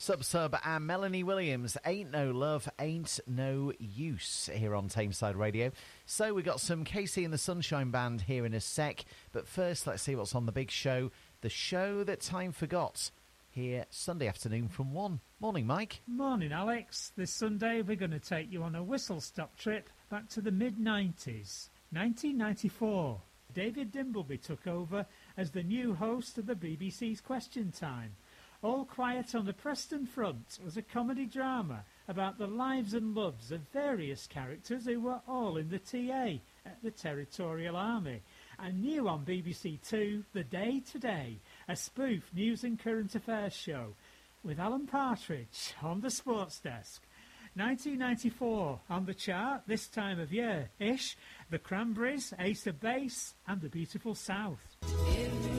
Sub and Melanie Williams, Ain't No Love, Ain't No Use, here on Tameside Radio. So we got some Casey and the Sunshine Band here in a sec, but first let's see what's on the big show, the show that time forgot, here Sunday afternoon from 1. Morning, Mike. Morning, Alex. This Sunday we're going to take you on a whistle-stop trip back to the mid-90s. 1994, David Dimbleby took over as the new host of the BBC's Question Time. All Quiet on the Preston Front was a comedy drama about the lives and loves of various characters who were all in the TA at the Territorial Army. And new on BBC Two, The Day Today, a spoof news and current affairs show with Alan Partridge on the sports desk. 1994 on the chart this time of year-ish, The Cranberries, Ace of Base and The Beautiful South.